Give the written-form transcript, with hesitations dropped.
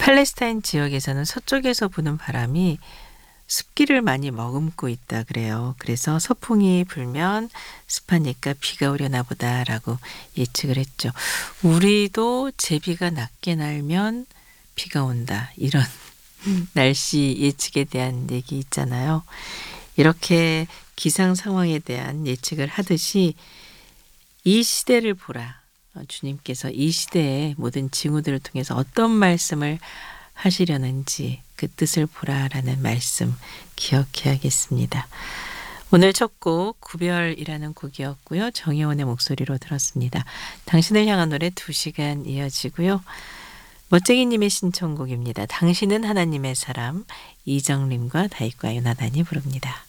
팔레스타인 지역에서는 서쪽에서 부는 바람이 습기를 많이 머금고 있다 그래요. 그래서 서풍이 불면 습하니까 비가 오려나 보다라고 예측을 했죠. 우리도 제비가 낮게 날면 비가 온다. 이런 날씨 예측에 대한 얘기 있잖아요. 이렇게 기상 상황에 대한 예측을 하듯이 이 시대를 보라. 주님께서 이 시대의 모든 징후들을 통해서 어떤 말씀을 하시려는지 그 뜻을 보라라는 말씀 기억해야겠습니다. 오늘 첫 곡 구별이라는 곡이었고요. 정혜원의 목소리로 들었습니다. 당신을 향한 노래 2시간 이어지고요. 멋쟁이님의 신청곡입니다. 당신은 하나님의 사람, 이정림과 다윗과 요나단이 부릅니다.